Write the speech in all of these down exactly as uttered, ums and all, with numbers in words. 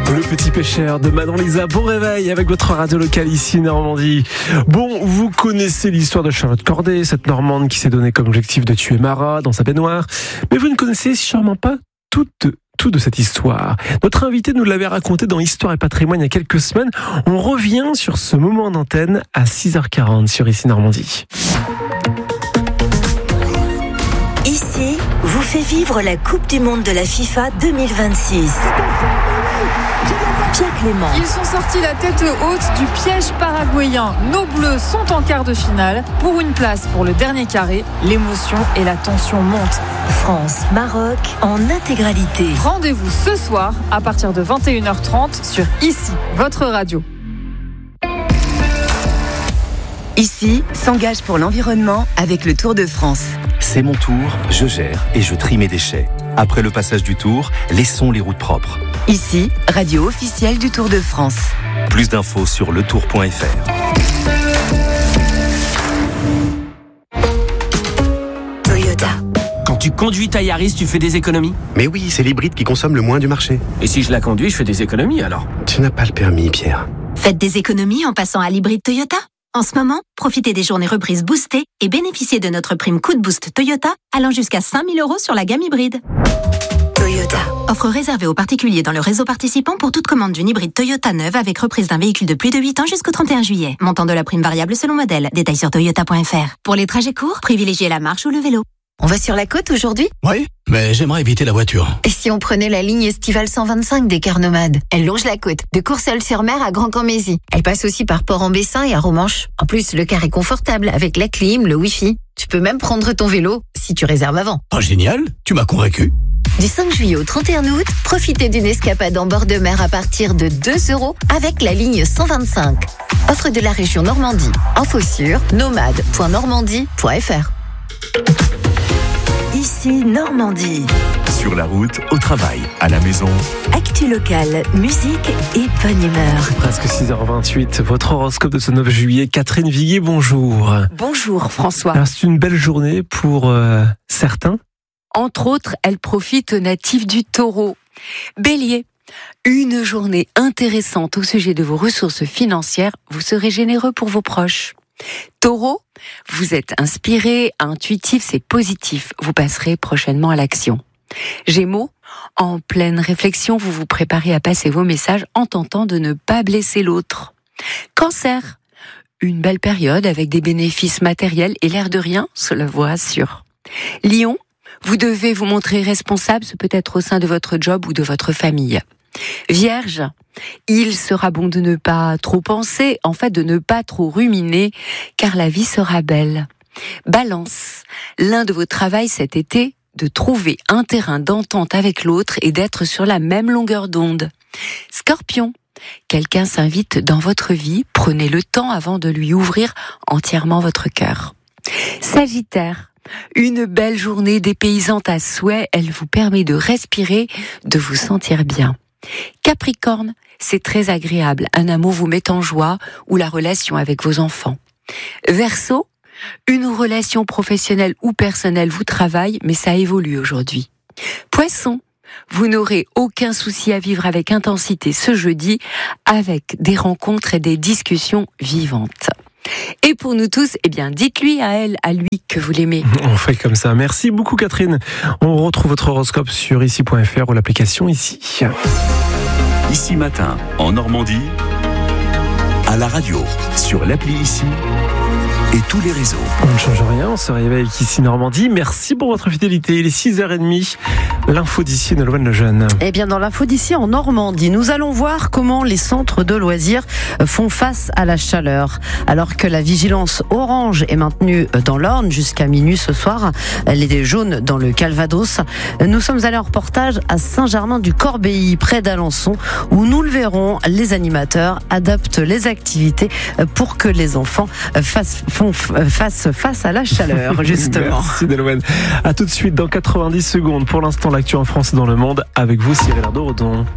Le Petit Pêcheur de Manon Lisa. Bon réveil avec votre radio locale ici Normandie. Bon, vous connaissez l'histoire de Charlotte Corday, cette Normande qui s'est donné comme objectif de tuer Marat dans sa baignoire. Mais vous ne connaissez sûrement pas toute tout de cette histoire. Notre invité nous l'avait raconté dans Histoire et Patrimoine il y a quelques semaines. On revient sur ce moment d'antenne à six heures quarante sur Ici Normandie. Ici vous fait vivre la Coupe du Monde de la FIFA deux mille vingt-six. Pierre Clément. Ils sont sortis la tête haute du piège paraguayen. Nos Bleus sont en quart de finale pour une place pour le dernier carré. L'émotion et la tension montent. France-Maroc en intégralité. Rendez-vous ce soir à partir de vingt et une heures trente sur Ici, votre radio. Ici s'engage pour l'environnement avec le Tour de France. C'est mon tour, je gère et je trie mes déchets. Après le passage du Tour, laissons les routes propres. Ici, radio officielle du Tour de France. Plus d'infos sur le tour point f r. Toyota. Quand tu conduis ta Yaris, tu fais des économies ? Mais oui, c'est l'hybride qui consomme le moins du marché. Et si je la conduis, je fais des économies alors ? Tu n'as pas le permis, Pierre. Faites des économies en passant à l'hybride Toyota. En ce moment, profitez des journées reprises boostées et bénéficiez de notre prime coup de boost Toyota allant jusqu'à cinq mille euros sur la gamme hybride. Toyota. Offre réservée aux particuliers dans le réseau participant pour toute commande d'une hybride Toyota neuve avec reprise d'un véhicule de plus de huit ans jusqu'au trente et un juillet. Montant de la prime variable selon modèle. Détails sur toyota point f r. Pour les trajets courts, privilégiez la marche ou le vélo. On va sur la côte aujourd'hui ? Oui, mais j'aimerais éviter la voiture. Et si on prenait la ligne estivale cent vingt-cinq des cars nomades ? Elle longe la côte, de Courseulles-sur-Mer à Grand-Cammézy. Elle passe aussi par Port-en-Bessin et à Romanche. En plus, le car est confortable avec la clim, le wifi. Tu peux même prendre ton vélo si tu réserves avant. Oh génial, tu m'as convaincu. Du cinq juillet au trente et un août, profitez d'une escapade en bord de mer à partir de deux euros avec la ligne cent vingt-cinq. Offre de la région Normandie. Info sur nomade point normandie point f r. Ici Normandie. Sur la route, au travail, à la maison. Actu locale, musique et bonne humeur. Presque six heures vingt-huit, votre horoscope de ce neuf juillet. Catherine Viguier, bonjour. Bonjour François. Alors c'est une belle journée pour euh, certains. Entre autres, elle profite aux natifs du Taureau. Bélier, une journée intéressante au sujet de vos ressources financières. Vous serez généreux pour vos proches. Taureau, vous êtes inspiré, intuitif, c'est positif. Vous passerez prochainement à l'action. Gémeaux, en pleine réflexion, vous vous préparez à passer vos messages en tentant de ne pas blesser l'autre. Cancer, une belle période avec des bénéfices matériels et l'air de rien, cela vous rassure. Lion, vous devez vous montrer responsable, ce peut être au sein de votre job ou de votre famille. Vierge, il sera bon de ne pas trop penser, en fait de ne pas trop ruminer, car la vie sera belle. Balance, l'un de vos travaux cet été, de trouver un terrain d'entente avec l'autre et d'être sur la même longueur d'onde. Scorpion, quelqu'un s'invite dans votre vie, prenez le temps avant de lui ouvrir entièrement votre cœur. Sagittaire, une belle journée dépaysante à souhait, elle vous permet de respirer, de vous sentir bien. Capricorne, c'est très agréable, un amour vous met en joie ou la relation avec vos enfants. Verseau, une relation professionnelle ou personnelle vous travaille, mais ça évolue aujourd'hui. Poisson, vous n'aurez aucun souci à vivre avec intensité ce jeudi, avec des rencontres et des discussions vivantes. Et pour nous tous, eh bien, dites-lui à elle, à lui, que vous l'aimez. On fait comme ça. Merci beaucoup, Catherine. On retrouve votre horoscope sur ici point f r ou l'application Ici. Ici matin, en Normandie, à la radio, sur l'appli Ici et tous les réseaux. On ne change rien, on se réveille avec Ici Normandie. Merci pour votre fidélité. Il est six heures trente. L'info d'ici, Nolwenn Lejeune. Eh bien, dans l'info d'ici en Normandie, nous allons voir comment les centres de loisirs font face à la chaleur. Alors que la vigilance orange est maintenue dans l'Orne jusqu'à minuit ce soir, elle est jaune dans le Calvados. Nous sommes allés en reportage à Saint-Germain-du-Corbéis, près d'Alençon, où nous le verrons, les animateurs adaptent les activités pour que les enfants fassent, font, fassent face à la chaleur, justement. Merci Nolwenn. À tout de suite dans quatre-vingt-dix secondes. Pour l'instant, l'actu en France et dans le monde avec vous, Cyril Ardon.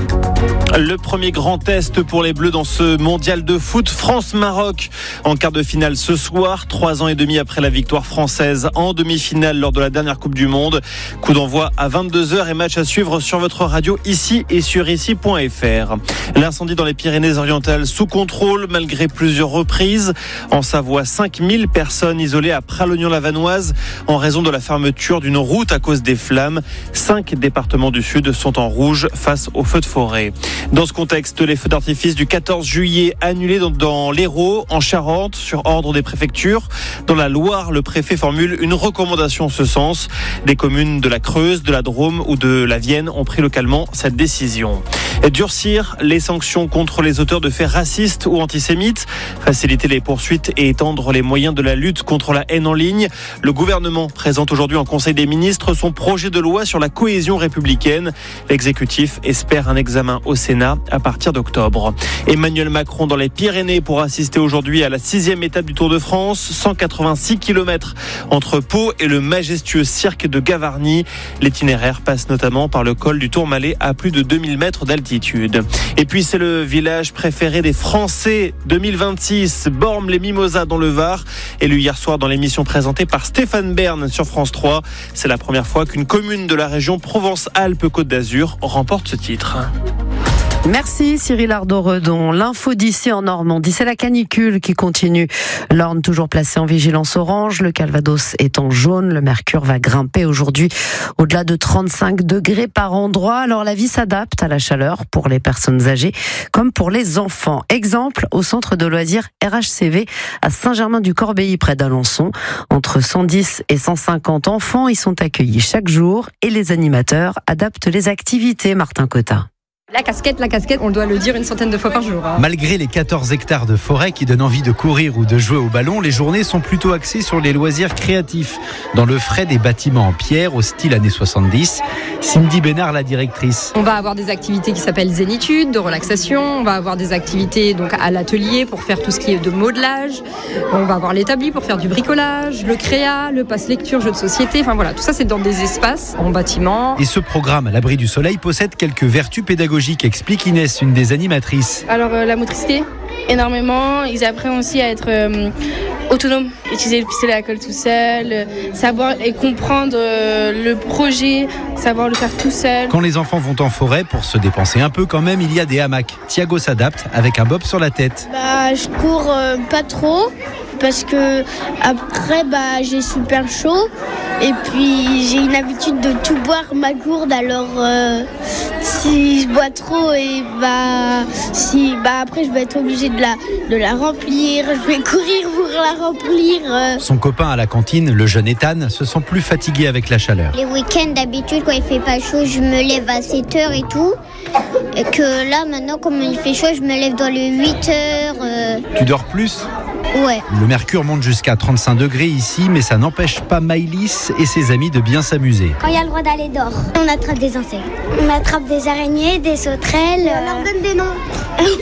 Le premier grand test pour les Bleus dans ce mondial de foot, France-Maroc en quart de finale ce soir, trois ans et demi après la victoire française en demi-finale lors de la dernière Coupe du Monde. Coup d'envoi à vingt-deux heures et match à suivre sur votre radio ici et sur ici point f r. L'incendie dans les Pyrénées-Orientales sous contrôle malgré plusieurs reprises. En Savoie, cinq mille personnes isolées à Pralognan-la-Vanoise en raison de la fermeture d'une route à cause des flammes. Cinq départements du Sud sont en rouge face aux feux de forêt. Dans ce contexte, les feux d'artifice du quatorze juillet annulés dans, dans l'Hérault, en Charente, sur ordre des préfectures. Dans la Loire, le préfet formule une recommandation en ce sens. Des communes de la Creuse, de la Drôme ou de la Vienne ont pris localement cette décision. Et durcir les sanctions contre les auteurs de faits racistes ou antisémites, faciliter les poursuites et étendre les moyens de la lutte contre la haine en ligne. Le gouvernement présente aujourd'hui en Conseil des ministres son projet de loi sur la cohésion républicaine. L'exécutif espère un examen au Sénat à partir d'octobre. Emmanuel Macron dans les Pyrénées pour assister aujourd'hui à la sixième étape du Tour de France. cent quatre-vingt-six kilomètres entre Pau et le majestueux cirque de Gavarnie. L'itinéraire passe notamment par le col du Tourmalet à plus de deux mille mètres d'altitude. Et puis c'est le village préféré des Français deux mille vingt-six, Bormes-les-Mimosas dans le Var. Élu hier soir dans l'émission présentée par Stéphane Bern sur France trois. C'est la première fois qu'une commune de la région Provence-Alpes-Côte d'Azur remporte ce titre. Merci Cyril Ardo-Redon. L'info d'ici en Normandie, c'est la canicule qui continue. L'Orne toujours placée en vigilance orange, le Calvados est en jaune, le mercure va grimper aujourd'hui au-delà de trente-cinq degrés par endroit. Alors la vie s'adapte à la chaleur pour les personnes âgées comme pour les enfants. Exemple au centre de loisirs R H C V à Saint-Germain-du-Corbéis près d'Alençon. Entre cent dix et cent cinquante enfants y sont accueillis chaque jour et les animateurs adaptent les activités. Martin Cotta. La casquette, la casquette, on doit le dire une centaine de fois par jour. Hein. Malgré les quatorze hectares de forêt qui donnent envie de courir ou de jouer au ballon, les journées sont plutôt axées sur les loisirs créatifs. Dans le frais des bâtiments en pierre au style années soixante-dix, Cindy Bénard, la directrice. On va avoir des activités qui s'appellent zénitude, de relaxation. On va avoir des activités donc à l'atelier pour faire tout ce qui est de modelage. On va avoir l'établi pour faire du bricolage, le créa, le passe-lecture, jeux de société. Enfin voilà, tout ça c'est dans des espaces en bâtiment. Et ce programme à l'abri du soleil possède quelques vertus pédagogiques, explique Inès, une des animatrices. Alors euh, la motricité, énormément. Ils apprennent aussi à être euh, autonomes, utiliser le pistolet à colle tout seul, euh, savoir et comprendre euh, le projet, savoir le faire tout seul. Quand les enfants vont en forêt, pour se dépenser un peu quand même, il y a des hamacs. Thiago s'adapte avec un bob sur la tête. Bah, je cours euh, pas trop parce que après bah, j'ai super chaud et puis j'ai une habitude de tout boire ma gourde, alors euh, si je bois trop et bah si bah après je vais être obligée de la de la remplir, je vais courir pour la remplir. Euh. Son copain à la cantine, le jeune Ethan, se sent plus fatigué avec la chaleur. Les week-ends d'habitude quand il fait pas chaud, je me lève à sept heures et tout. Et que là maintenant comme il fait chaud, je me lève dans les huit heures. Euh... Tu dors plus ? Ouais. Le mercure monte jusqu'à trente-cinq degrés ici, mais ça n'empêche pas Maïlis et ses amis de bien s'amuser. Quand il y a le droit d'aller dehors, on attrape des insectes. On attrape des araignées, des sauterelles. Et on leur donne des noms.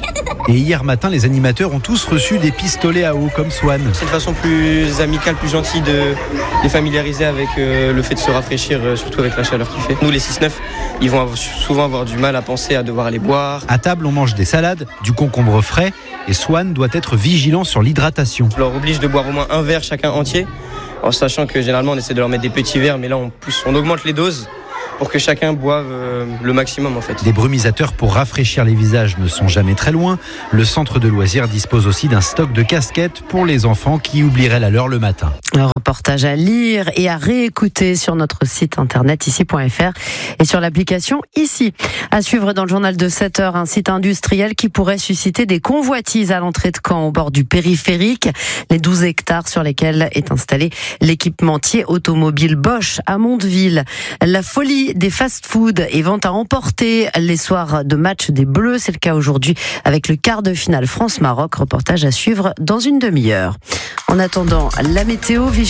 Et hier matin, les animateurs ont tous reçu des pistolets à eau comme Swan. C'est une façon plus amicale, plus gentille de les familiariser avec euh, le fait de se rafraîchir, euh, surtout avec la chaleur qu'il fait. Nous, les six neuf, ils vont avoir, souvent avoir du mal à penser à devoir aller boire. À table, on mange des salades, du concombre frais, et Swan doit être vigilant sur l'hydratation. Je leur oblige de boire au moins un verre chacun entier, en sachant que généralement on essaie de leur mettre des petits verres, mais là on, pousse, on augmente les doses pour que chacun boive euh, le maximum en fait. Des brumisateurs pour rafraîchir les visages ne sont jamais très loin. Le centre de loisirs dispose aussi d'un stock de casquettes pour les enfants qui oublieraient la leur le matin. Un reportage à lire et à réécouter sur notre site internet ici point f r et sur l'application Ici. À suivre dans le journal de sept heures, un site industriel qui pourrait susciter des convoitises à l'entrée de Caen au bord du périphérique. Les douze hectares sur lesquels est installé l'équipementier automobile Bosch à Mondeville. La folie des fast-food et vente à emporter les soirs de match des Bleus. C'est le cas aujourd'hui avec le quart de finale France-Maroc. Reportage à suivre dans une demi-heure. En attendant, la météo, vigilance.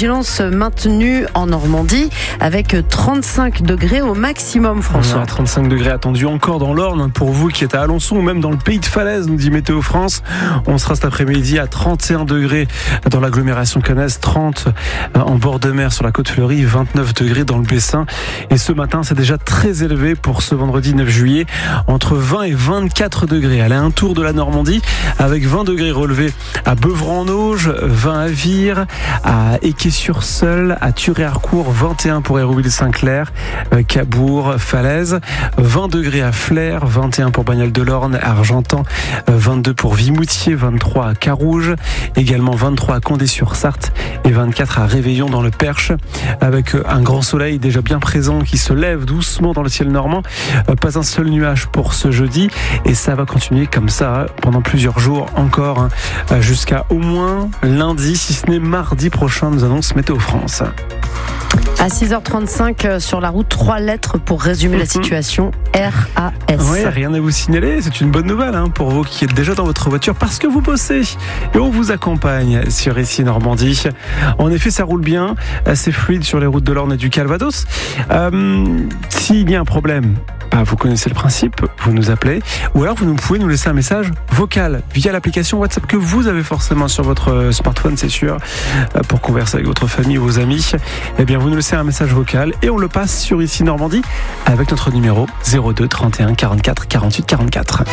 vigilance maintenue en Normandie avec trente-cinq degrés au maximum, François. Ouais, trente-cinq degrés attendus encore dans l'Orne pour vous qui êtes à Alençon ou même dans le Pays de Falaise, nous dit Météo France. On sera cet après-midi à trente et un degrés dans l'agglomération caennaise, trente en bord de mer sur la côte fleurie, vingt-neuf degrés dans le Bessin. Et ce matin, c'est déjà très élevé pour ce vendredi neuf juillet, entre vingt et vingt-quatre degrés. Allez, un tour de la Normandie avec vingt degrés relevés à Beuvran-en-Auge, vingt à Vire, à Équet-sur-Seul, à Thury-Harcourt, vingt et un pour Hérouville-Saint-Clair, Cabourg, Falaise, vingt degrés à Flers, vingt et un pour Bagnoles-de-l'Orne, Argentan, vingt-deux pour Vimoutier, vingt-trois à Carouge, également vingt-trois à Condé-sur-Sarthe et vingt-quatre à Réveillon dans le Perche, avec un grand soleil déjà bien présent qui se lève doucement dans le ciel normand. Pas un seul nuage pour ce jeudi et ça va continuer comme ça pendant plusieurs jours encore, jusqu'à au moins lundi, si ce n'est mardi prochain, nous annonce Météo France. À six heures trente-cinq sur la route, trois lettres pour résumer la situation. R A S. Oui, rien à vous signaler, c'est une bonne nouvelle hein, pour vous qui êtes déjà dans votre voiture parce que vous bossez et on vous accompagne sur Ici Normandie. En effet, ça roule bien, assez fluide sur les routes de l'Orne et du Calvados. Euh, s'il y a un problème, bah, vous connaissez le principe, vous nous appelez ou alors vous nous pouvez nous laisser un message vocal via l'application WhatsApp que vous avez forcément sur votre smartphone, c'est sûr, pour converser avec votre famille ou vos amis. Eh bien, vous nous laissez un message vocal et on le passe sur Ici Normandie avec notre numéro zéro deux trente et un quarante-quatre quarante-huit quarante-quatre.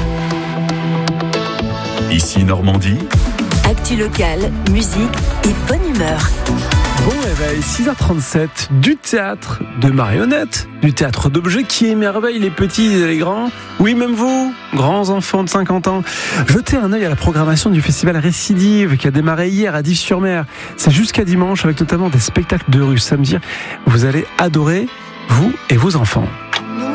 Ici Normandie. Actu locale, musique et bonne humeur. Bon réveil, six heures trente-sept, du théâtre de marionnettes, du théâtre d'objets qui émerveille les petits et les grands. Oui, même vous, grands enfants de cinquante ans. Jetez un œil à la programmation du festival Récidive qui a démarré hier à Dives-sur-Mer. C'est jusqu'à dimanche avec notamment des spectacles de rue. Samedi, vous allez adorer, vous et vos enfants.